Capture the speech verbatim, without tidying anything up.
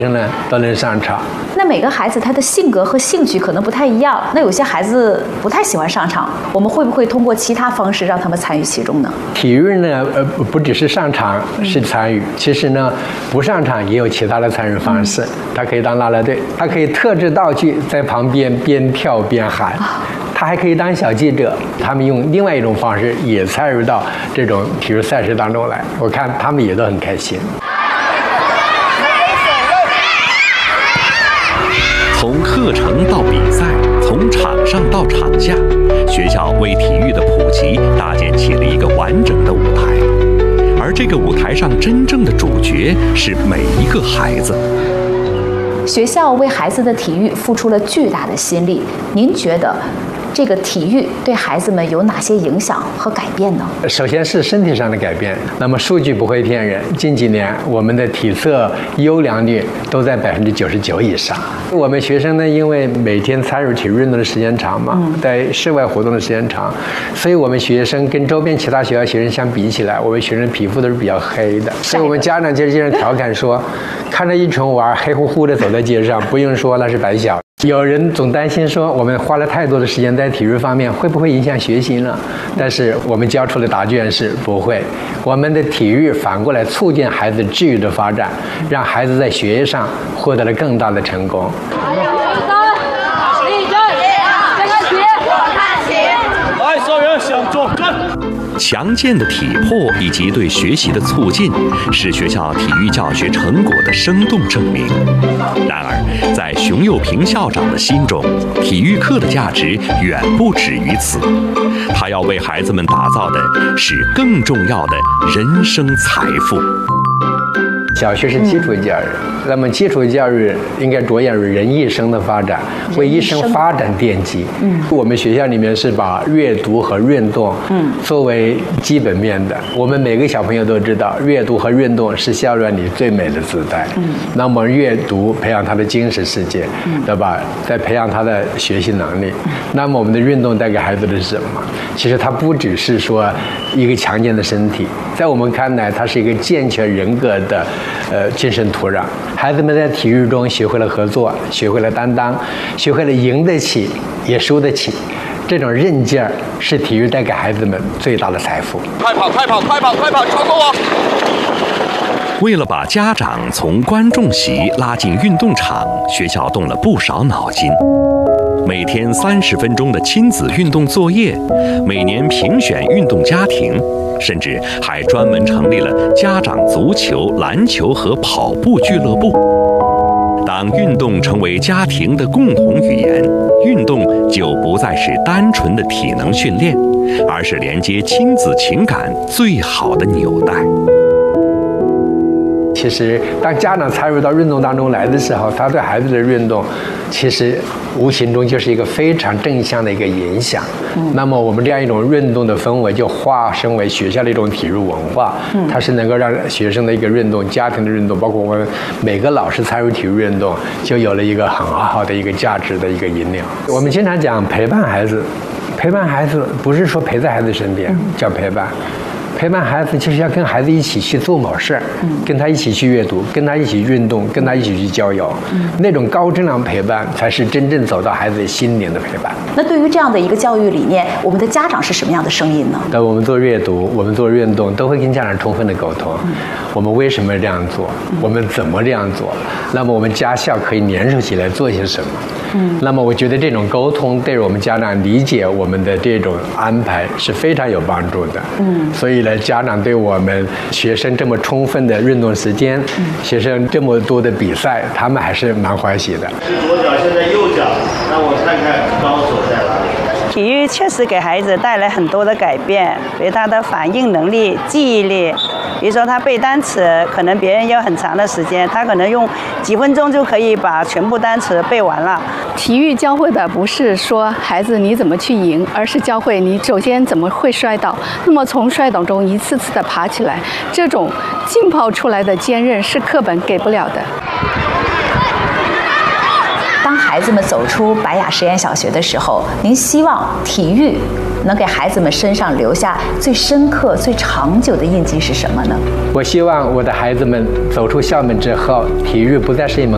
呢都能上场。 那每个孩子他的性格和兴趣可能不太一样，那有些孩子不太喜欢上场，我们会不会通过其他方式让他们参与其中呢？ 体育呢，呃，不只是上场是参与，嗯、其实呢，不上场也有其他的参与方式。嗯、他可以当啦啦队，他可以特制道具在旁边边跳边喊。啊他还可以当小记者，他们用另外一种方式也参与到这种体育赛事当中来，我看他们也都很开心。 从课程到比赛，从场上到场下，学校为体育的普及搭建起了一个完整的舞台，而这个舞台上真正的主角是每一个孩子。 学校为孩子的体育付出了巨大的心力，您觉得这个体育对孩子们有哪些影响和改变呢？ 首先是身体上的改变，那么数据不会骗人，近几年我们的体测优良率都在百分之九十九以上。我们学生呢，因为每天参与体育运动的时间长嘛，嗯、在室外活动的时间长，所以我们学生跟周边其他学校学生相比起来，我们学生皮肤都是比较黑的，所以我们家长就经常调侃说，看着一群娃黑乎乎的走在街上，不用说那是白小。有人总担心说，我们花了太多的时间在体育方面，会不会影响学习呢？但是我们交出的答卷是不会。我们的体育反过来促进孩子智育的发展，让孩子在学业上获得了更大的成功。 强健的体魄以及对学习的促进，是学校体育教学成果的生动证明。然而，在熊幼平校长的心中，体育课的价值远不止于此。他要为孩子们打造的是更重要的人生财富。 小学是基础教育，嗯、那么基础教育应该着眼于人一生的发展，为一生发展奠基。嗯，我们学校里面是把阅读和运动，嗯，作为基本面的。我们每个小朋友都知道，阅读和运动是校园里最美的姿态。嗯，那么阅读培养他的精神世界，嗯，对吧？再培养他的学习能力。嗯、那么我们的运动带给孩子的是什么？其实它不只是说一个强健的身体，在我们看来，它是一个健全人格的。呃，精神土壤，孩子们在体育中学会了合作，学会了担当，学会了赢得起，也输得起。这种韧劲儿是体育带给孩子们最大的财富。 快跑，快跑，快跑，快跑，超过我！ 为了把家长从观众席拉进运动场，学校动了不少脑筋。每天三十分钟的亲子运动作业，每年评选运动家庭，甚至还专门成立了家长足球、篮球和跑步俱乐部。当运动成为家庭的共同语言，运动就不再是单纯的体能训练，而是连接亲子情感最好的纽带。 其实，当家长参与到运动当中来的时候，他对孩子的运动，其实无形中就是一个非常正向的一个影响。嗯、那么，我们这样一种运动的氛围，就化身为学校的一种体育文化。嗯、它是能够让学生的一个运动、家庭的运动，包括我们每个老师参与体育运动，就有了一个很好的一个价值的一个引领。我们经常讲陪伴孩子，陪伴孩子不是说陪在孩子身边，叫陪伴。陪伴孩子就是要跟孩子一起去做某事儿，嗯，跟他一起去阅读，跟他一起运动，跟他一起去郊游，嗯，那种高质量陪伴才是真正走到孩子心灵的陪伴。 那对于这样的一个教育理念，我们的家长是什么样的声音呢？ 那我们做阅读，我们做运动，都会跟家长充分的沟通。嗯、我们为什么这样做？嗯、我们怎么这样做？那么我们家校可以联手起来做些什么？嗯，那么我觉得这种沟通对我们家长理解我们的这种安排是非常有帮助的。嗯，所以呢，家长对我们学生这么充分的运动时间，嗯、学生这么多的比赛，他们还是蛮欢喜的。 是左脚，现在右脚，让我看看高手在哪里。 体育确实给孩子带来很多的改变，比如他的反应能力、记忆力。比如说他背单词，可能别人要很长的时间，他可能用几分钟就可以把全部单词背完了。 体育教会的不是说孩子你怎么去赢，而是教会你首先怎么会摔倒，那么从摔倒中一次次的爬起来，这种浸泡出来的坚韧是课本给不了的。 当孩子们走出白雅实验小学的时候，您希望体育能给孩子们身上留下最深刻、最长久的印记是什么呢？ 我希望我的孩子们走出校门之后，体育不再是一门